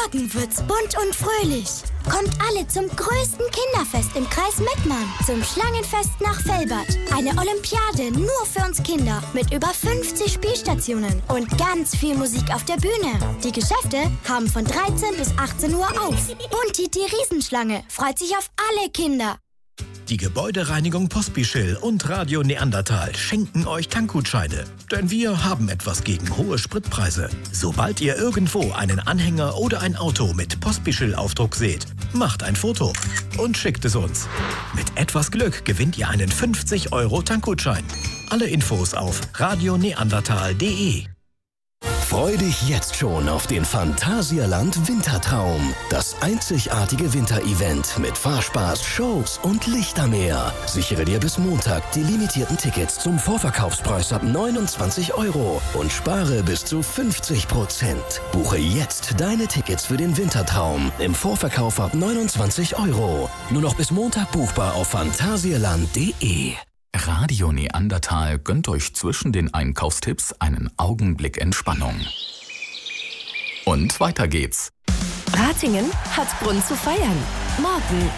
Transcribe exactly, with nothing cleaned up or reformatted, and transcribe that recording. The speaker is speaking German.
Morgen wird's bunt und fröhlich. Kommt alle zum größten Kinderfest im Kreis Mettmann. Zum Schlangenfest nach Velbert. Eine Olympiade nur für uns Kinder. Mit über fünfzig Spielstationen und ganz viel Musik auf der Bühne. Die Geschäfte haben von dreizehn bis achtzehn Uhr auf. Bunti, die Riesenschlange, freut sich auf alle Kinder. Die Gebäudereinigung Pospischil und Radio Neandertal schenken euch Tankgutscheine. Denn wir haben etwas gegen hohe Spritpreise. Sobald ihr irgendwo einen Anhänger oder ein Auto mit Pospischil-Aufdruck seht, macht ein Foto und schickt es uns. Mit etwas Glück gewinnt ihr einen fünfzig Euro Tankgutschein. Alle Infos auf radio neandertal punkt de. Freu dich jetzt schon auf den Phantasialand Wintertraum. Das einzigartige Winterevent mit Fahrspaß, Shows und Lichtermeer. Sichere dir bis Montag die limitierten Tickets zum Vorverkaufspreis ab neunundzwanzig Euro und spare bis zu fünfzig Prozent. Buche jetzt deine Tickets für den Wintertraum im Vorverkauf ab neunundzwanzig Euro. Nur noch bis Montag buchbar auf phantasialand punkt de. Radio Neandertal gönnt euch zwischen den Einkaufstipps einen Augenblick Entspannung. Und weiter geht's. Ratingen hat Grund zu feiern. Morgen